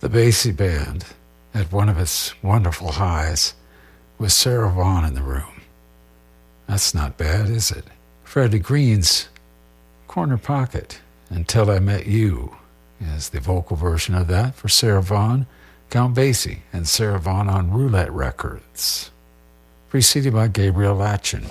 The Basie Band, at one of its wonderful highs, with Sarah Vaughan in the room. That's not bad, is it? Freddie Green's Corner Pocket, Until I Met You, is the vocal version of that for Sarah Vaughan, Count Basie, and Sarah Vaughan on Roulette Records. Preceded by Gabriel Latchin.